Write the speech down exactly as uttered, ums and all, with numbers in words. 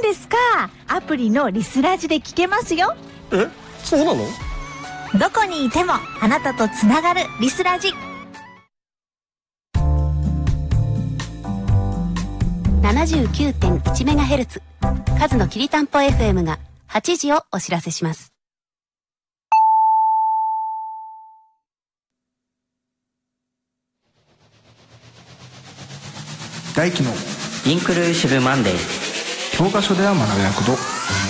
ですか。アプリのリスラジで聞けますよ。 え、そうなの？ どこにいてもあなたとつながるリスラジ。 ななじゅうきゅうてんいちメガヘルツ 数のきりたんぽ エフエム がはちじをお知らせします。 大輝のインクルーシブマンデー。 教科書では学べないこと。